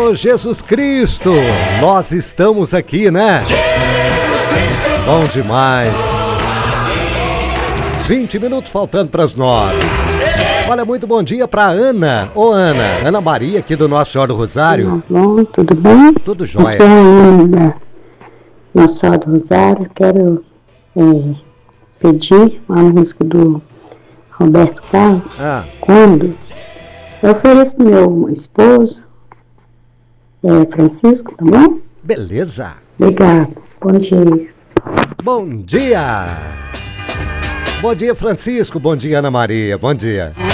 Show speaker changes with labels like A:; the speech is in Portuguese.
A: Senhor Jesus Cristo. Nós estamos aqui, né? Bom demais. 20 minutos faltando para as 9. Olha, muito bom dia para Ana. Ô Ana, Ana Maria aqui do Nossa Senhora do Rosário.
B: Bom, tudo bem?
A: Tudo jóia.
B: Aqui é a Ana da Nossa Senhora do Rosário. Quero pedir uma música do Roberto Carlos. Quando eu ofereço pro meu esposo, Francisco, tá bom?
A: Beleza.
B: Obrigada. Bom dia.
A: Bom dia. Bom dia, Francisco. Bom dia, Ana Maria. Bom dia.